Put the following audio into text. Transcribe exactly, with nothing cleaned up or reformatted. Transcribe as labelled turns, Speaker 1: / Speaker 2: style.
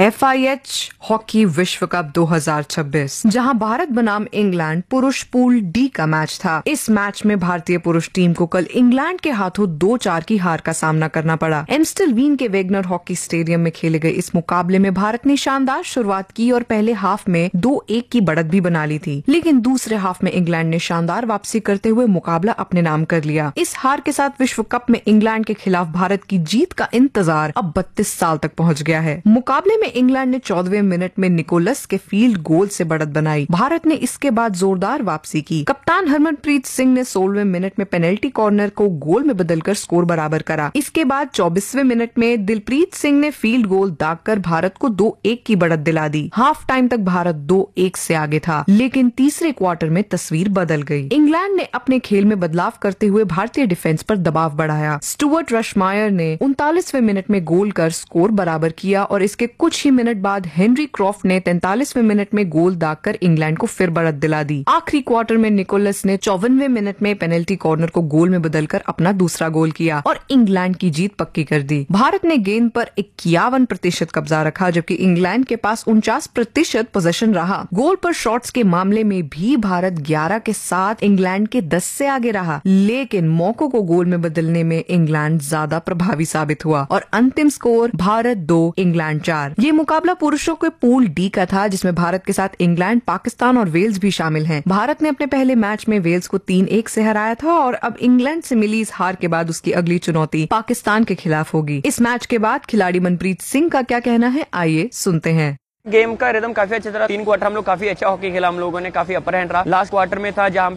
Speaker 1: F I H hockey विश्व cup दो हज़ार छब्बीस, जहां भारत बनाम इंग्लैंड पुरुष पूल डी का मैच था। इस मैच में भारतीय पुरुष टीम को कल इंग्लैंड के हाथों दो चार की हार का सामना करना पड़ा। एम्स्टल वीन के वेगनर हॉकी स्टेडियम में खेले गए इस मुकाबले में भारत ने शानदार शुरुआत की और पहले हाफ में दो एक की बढ़त भी बना ली थी, लेकिन दूसरे हाफ में इंग्लैंड ने शानदार वापसी करते हुए मुकाबला अपने नाम कर लिया। इस हार के साथ विश्व कप में इंग्लैंड के खिलाफ भारत की जीत का इंतजार अब बत्तीस साल तक पहुंच गया है। मुकाबले में इंग्लैंड ने चौदहवें मिनट में निकोलस के फील्ड गोल से बढ़त बनाई। भारत ने इसके बाद जोरदार वापसी की। कप्तान हरमनप्रीत सिंह ने सोलहवें मिनट में पेनल्टी कॉर्नर को गोल में बदलकर स्कोर बराबर करा। इसके बाद चौबीसवें मिनट में दिलप्रीत सिंह ने फील्ड गोल दागकर भारत को दो एक की बढ़त दिला दी। हाफ टाइम तक भारत दो एक से आगे था, लेकिन तीसरे क्वार्टर में तस्वीर बदल गई। इंग्लैंड ने अपने खेल में बदलाव करते हुए भारतीय डिफेंस पर दबाव बढ़ाया। स्टुअर्ट रशमायर ने उनतालीसवें मिनट में गोल कर स्कोर बराबर किया और इसके कुछ ही मिनट बाद हेनरी क्रॉफ्ट ने तैंतालीसवें मिनट में गोल दागकर इंग्लैंड को फिर बढ़त दिला दी। आखिरी क्वार्टर में निकोलस ने चौवनवें मिनट में पेनल्टी कॉर्नर को गोल में बदलकर अपना दूसरा गोल किया और इंग्लैंड की जीत पक्की कर दी। भारत ने गेंद पर इक्यावन प्रतिशत कब्जा रखा, जबकि इंग्लैंड के पास उनचास प्रतिशत पोजीशन रहा। गोल पर शॉट्स के मामले में भी भारत ग्यारह के साथ इंग्लैंड के दस से आगे रहा, लेकिन मौकों को गोल में बदलने में इंग्लैंड ज्यादा प्रभावी साबित हुआ और अंतिम स्कोर भारत दो इंग्लैंड चार। ये मुकाबला पुरुषों के पूल डी का था, जिसमें भारत के साथ इंग्लैंड, पाकिस्तान और वेल्स भी शामिल हैं। भारत ने अपने पहले मैच में वेल्स को तीन एक से हराया था और अब इंग्लैंड से मिली इस हार के बाद उसकी अगली चुनौती पाकिस्तान के खिलाफ होगी। इस मैच के बाद खिलाड़ी मनप्रीत सिंह का क्या कहना है, आइए सुनते हैं।
Speaker 2: गेम का रिदम काफी अच्छा था। तीन क्वार्टर हम लोग काफी अच्छा हॉकी खेला, हम लोगों ने काफी अपर हैंड रहा। लास्ट क्वार्टर में था जहाँ